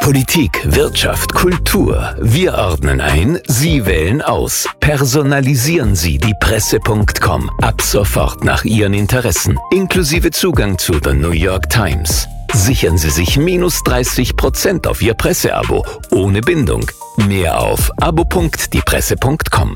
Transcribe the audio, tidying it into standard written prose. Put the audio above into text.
Politik, Wirtschaft, Kultur. Wir ordnen ein, Sie wählen aus. Personalisieren Sie die Presse.com ab sofort nach Ihren Interessen, inklusive Zugang zu The New York Times. Sichern Sie sich -30% auf Ihr Presseabo, ohne Bindung. Mehr auf abo.diepresse.com.